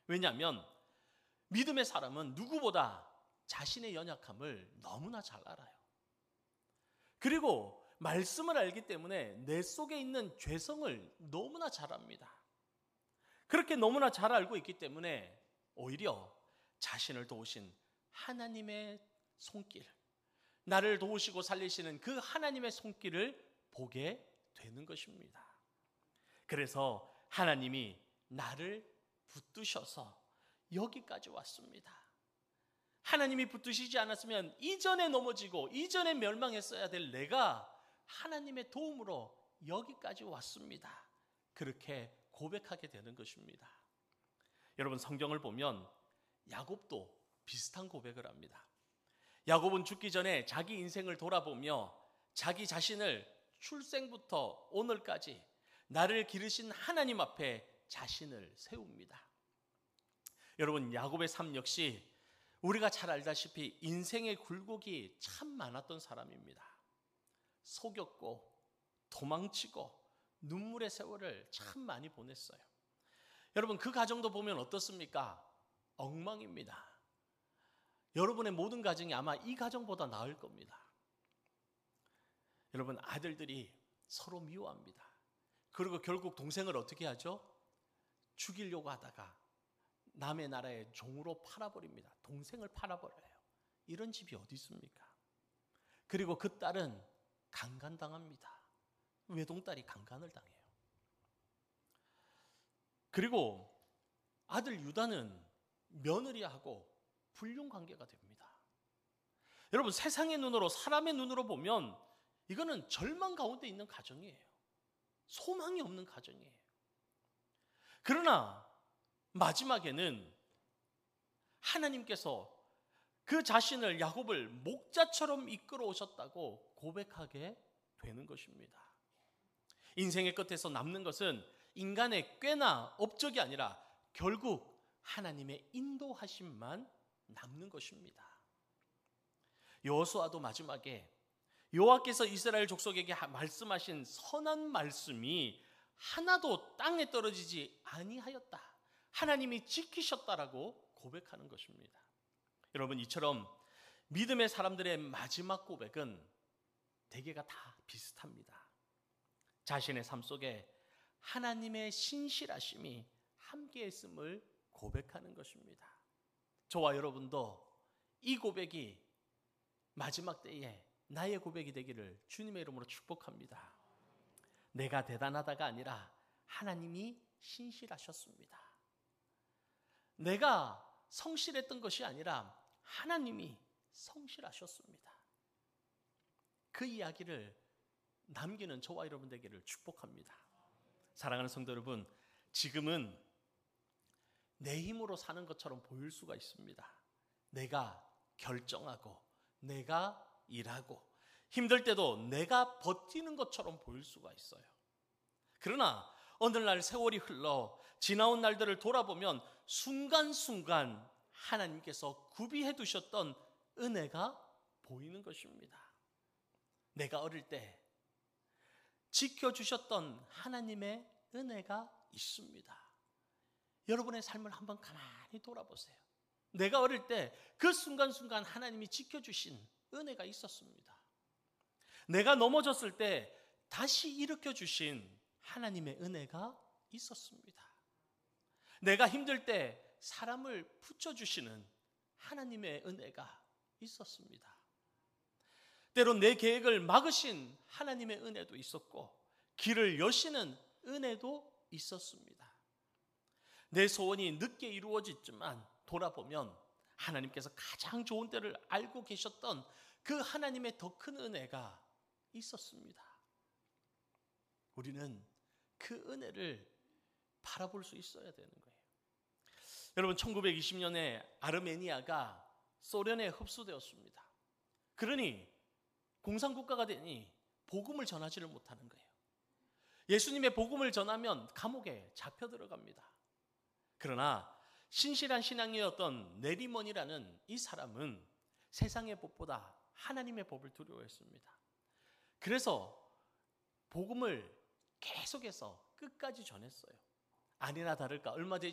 왜냐하면 믿음의 사람은 누구보다 자신의 연약함을 너무나 잘 알아요. 그리고 말씀을 알기 때문에 내 속에 있는 죄성을 너무나 잘 압니다. 그렇게 너무나 잘 알고 있기 때문에 오히려 자신을 도우신 하나님의 손길, 나를 도우시고 살리시는 그 하나님의 손길을 보게 되는 것입니다. 그래서 하나님이 나를 붙드셔서 여기까지 왔습니다. 하나님이 붙드시지 않았으면 이전에 넘어지고 이전에 멸망했어야 될 내가 하나님의 도움으로 여기까지 왔습니다. 그렇게 고백하게 되는 것입니다. 여러분, 성경을 보면 야곱도 비슷한 고백을 합니다. 야곱은 죽기 전에 자기 인생을 돌아보며 자기 자신을 출생부터 오늘까지 나를 기르신 하나님 앞에 자신을 세웁니다. 여러분, 야곱의 삶 역시 우리가 잘 알다시피 인생의 굴곡이 참 많았던 사람입니다. 속였고 도망치고 눈물의 세월을 참 많이 보냈어요. 여러분, 그 가정도 보면 어떻습니까? 엉망입니다. 여러분의 모든 가정이 아마 이 가정보다 나을 겁니다. 여러분, 아들들이 서로 미워합니다. 그리고 결국 동생을 어떻게 하죠? 죽이려고 하다가 남의 나라의 종으로 팔아버립니다. 동생을 팔아버려요. 이런 집이 어디 있습니까? 그리고 그 딸은 강간당합니다. 외동딸이 강간을 당해요. 그리고 아들 유다는 며느리하고 불륜관계가 됩니다. 여러분, 세상의 눈으로, 사람의 눈으로 보면 이거는 절망 가운데 있는 가정이에요. 소망이 없는 가정이에요. 그러나 마지막에는 하나님께서 그 자신을, 야곱을 목자처럼 이끌어 오셨다고 고백하게 되는 것입니다. 인생의 끝에서 남는 것은 인간의 꾀나 업적이 아니라 결국 하나님의 인도하심만 남는 것입니다. 여호수아도 마지막에 여호와께서 이스라엘 족속에게 말씀하신 선한 말씀이 하나도 땅에 떨어지지 아니하였다. 하나님이 지키셨다라고 고백하는 것입니다. 여러분, 이처럼 믿음의 사람들의 마지막 고백은 대개가 다 비슷합니다. 자신의 삶 속에 하나님의 신실하심이 함께했음을 고백하는 것입니다. 저와 여러분도 이 고백이 마지막 때에 나의 고백이 되기를 주님의 이름으로 축복합니다. 내가 대단하다가 아니라 하나님이 신실하셨습니다. 내가 성실했던 것이 아니라 하나님이 성실하셨습니다. 그 이야기를 남기는 저와 여러분 되기를 축복합니다. 사랑하는 성도 여러분, 지금은 내 힘으로 사는 것처럼 보일 수가 있습니다. 내가 결정하고 내가 일하고 힘들 때도 내가 버티는 것처럼 보일 수가 있어요. 그러나 오늘날 세월이 흘러 지나온 날들을 돌아보면 순간순간 하나님께서 구비해 두셨던 은혜가 보이는 것입니다. 내가 어릴 때 지켜주셨던 하나님의 은혜가 있습니다. 여러분의 삶을 한번 가만히 돌아보세요. 내가 어릴 때 그 순간순간 하나님이 지켜주신 은혜가 있었습니다. 내가 넘어졌을 때 다시 일으켜주신 하나님의 은혜가 있었습니다. 내가 힘들 때 사람을 붙여주시는 하나님의 은혜가 있었습니다. 때론 내 계획을 막으신 하나님의 은혜도 있었고 길을 여시는 은혜도 있었습니다. 내 소원이 늦게 이루어졌지만 돌아보면 하나님께서 가장 좋은 때를 알고 계셨던 그 하나님의 더 큰 은혜가 있었습니다. 우리는 그 은혜를 바라볼 수 있어야 되는 거예요. 여러분, 1920년에 아르메니아가 소련에 흡수되었습니다. 그러니 공산국가가 되니 복음을 전하지를 못하는 거예요. 예수님의 복음을 전하면 감옥에 잡혀 들어갑니다. 그러나 신실한 신앙이었던 네리몬이라는 이 사람은 세상의 법보다 하나님의 법을 두려워했습니다. 그래서 복음을 계속해서 끝까지 전했어요. 아니나 다를까 얼마 되지